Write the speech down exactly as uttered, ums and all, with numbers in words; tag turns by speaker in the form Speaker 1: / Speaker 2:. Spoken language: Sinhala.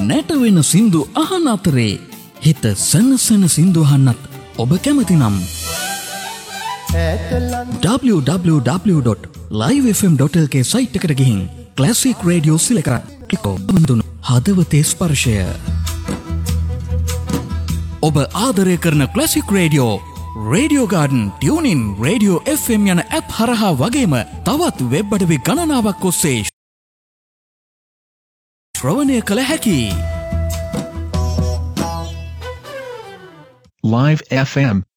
Speaker 1: නැටවෙන සින්දු අහන අතරේ හිත සනසන සින්දු අහන්නත් ඔබ කැමති නම් double-u double-u double-u dot live f m dot l k site එකට ගිහින් ක්ලාසික් රේඩියෝ සිලෙක්ට් කරන්න. හදවතේ ස්පර්ශය. ඔබ ආදරය කරන classic radio, radio garden, tuning, radio F M යන ඇප් හරහා වගේම තවත් වෙබ් අඩවි ගණනාවක් ඔස්සේ ශ්‍රවණය කළ හැකි.
Speaker 2: Live F M